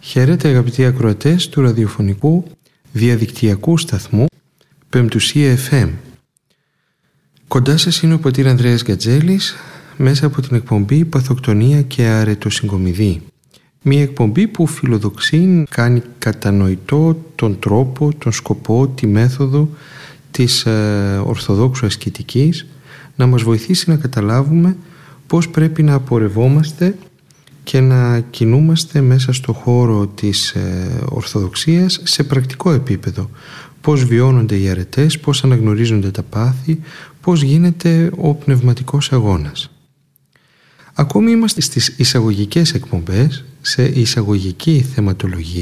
Χαίρετε αγαπητοί ακροατές του ραδιοφωνικού διαδικτυακού σταθμού Πεμπτουσία FM. Κοντά σας είναι ο πατήρ Ανδρέας Γκατζέλης μέσα από την εκπομπή Παθοκτονία και Αρετοσυγκομιδή. Μια εκπομπή που φιλοδοξεί να κάνει κατανοητό τον τρόπο, τον σκοπό, τη μέθοδο της Ορθοδόξου ασκητικής, να μας βοηθήσει να καταλάβουμε πώς πρέπει να απορευόμαστε και να κινούμαστε μέσα στο χώρο της Ορθοδοξίας σε πρακτικό επίπεδο. Πώς βιώνονται οι αρετές, πώς αναγνωρίζονται τα πάθη, πώς γίνεται ο πνευματικός αγώνας. Ακόμη είμαστε στις εισαγωγικές εκπομπές, σε εισαγωγική θεματολογία,